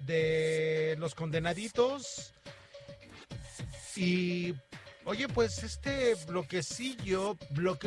de Los Condenaditos. Y oye, pues este bloquecillo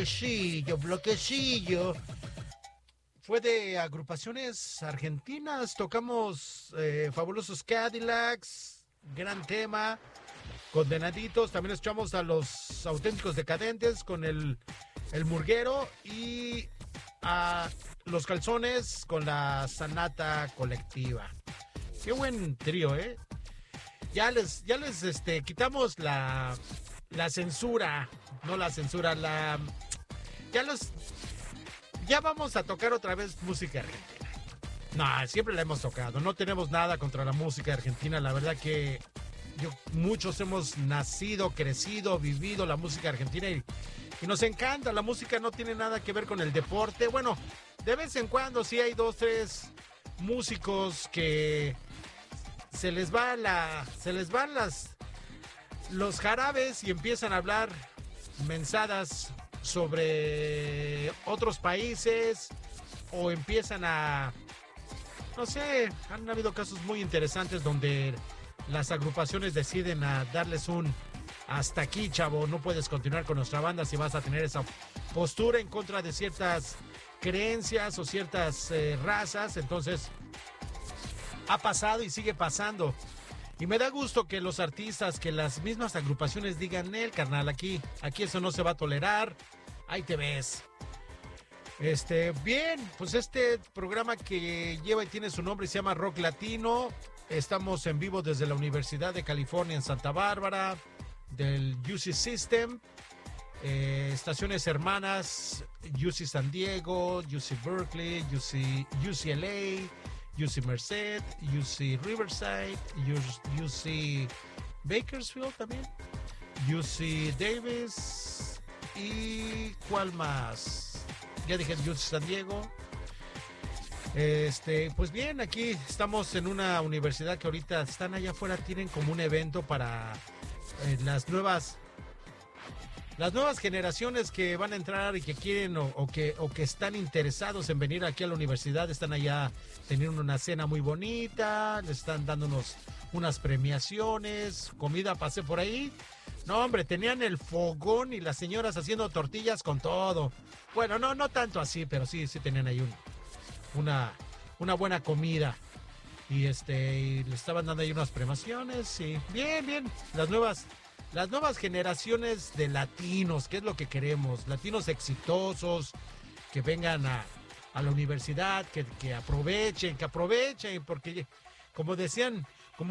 fue de agrupaciones argentinas. Tocamos Fabulosos Cadillacs, gran tema. Condenaditos, también escuchamos a Los Auténticos Decadentes con el Murguero y a Los Calzones con la Sanata Colectiva. Qué buen trío, ¿eh? Ya les quitamos la censura, no la censura, ya vamos a tocar otra vez música argentina. No, siempre la hemos tocado, no tenemos nada contra la música argentina, la verdad que muchos hemos nacido, crecido, vivido la música argentina y nos encanta. La música no tiene nada que ver con el deporte. Bueno, de vez en cuando sí hay 2, 3 músicos que se les van los jarabes y empiezan a hablar mensadas sobre otros países o empiezan a, no sé, han habido casos muy interesantes donde las agrupaciones deciden a darles un hasta aquí, chavo, no puedes continuar con nuestra banda si vas a tener esa postura en contra de ciertas creencias o ciertas razas. Entonces ha pasado y sigue pasando y me da gusto que los artistas, que las mismas agrupaciones digan, carnal, aquí eso no se va a tolerar, ahí te ves. Bien, pues este programa que lleva y tiene su nombre se llama Rock Latino. Estamos en vivo desde la Universidad de California en Santa Bárbara, del UC System, estaciones hermanas, UC San Diego, UC Berkeley, UCLA, UC Merced, UC Riverside, UC Bakersfield también, UC Davis y ¿cuál más? Ya dije UC San Diego. Pues bien, aquí estamos en una universidad que ahorita están allá afuera, tienen como un evento para las nuevas generaciones que van a entrar y que quieren o que están interesados en venir aquí a la universidad. Están allá teniendo una cena muy bonita, le están dando unas premiaciones, comida. Pasé por ahí, no hombre, tenían el fogón y las señoras haciendo tortillas con todo. Bueno, no tanto así, pero sí tenían ahí una buena comida y le estaban dando ahí unas premiaciones y bien, las nuevas generaciones de latinos, que es lo que queremos, latinos exitosos que vengan a la universidad, que aprovechen, porque como dicen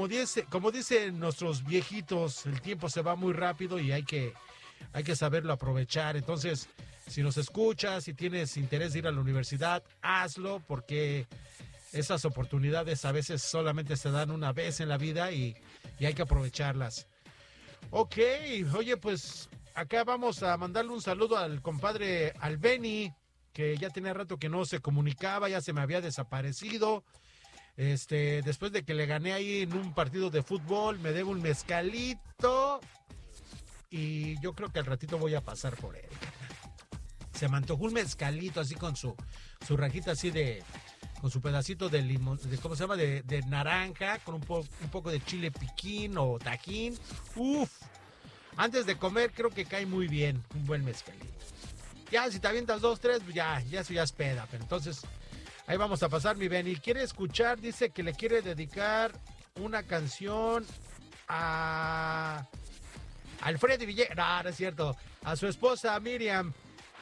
nuestros viejitos, el tiempo se va muy rápido y hay que saberlo aprovechar. Entonces, si nos escuchas, si tienes interés de ir a la universidad, hazlo, porque esas oportunidades a veces solamente se dan una vez en la vida y hay que aprovecharlas. Ok, oye, pues acá vamos a mandarle un saludo al compadre Albeni, que ya tenía rato que no se comunicaba, ya se me había desaparecido. Después de que le gané ahí en un partido de fútbol, me debo un mezcalito y yo creo que al ratito voy a pasar por él. Se me antojó un mezcalito así con su rajita así con su pedacito de limón, ¿cómo se llama? De naranja, con un poco de chile piquín o tajín. Uf, antes de comer creo que cae muy bien un buen mezcalito. Ya si te avientas 2, 3, ya eso ya es peda, pero entonces ahí vamos a pasar, mi Benny. Quiere escuchar, dice que le quiere dedicar una canción a Alfredo Villegas, no es cierto, a su esposa Miriam.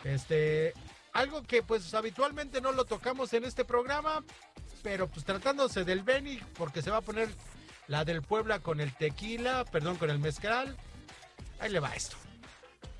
Algo que pues habitualmente no lo tocamos en este programa, pero pues tratándose del Benny, porque se va a poner la del Puebla con el tequila, con el mezcal. Ahí le va esto.